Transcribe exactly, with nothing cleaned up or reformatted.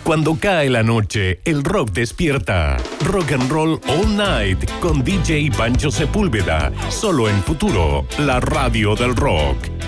Cuando cae la noche, el rock despierta. Rock and Roll All Night con D J Bancho Sepúlveda. Solo en Futuro, la radio del rock.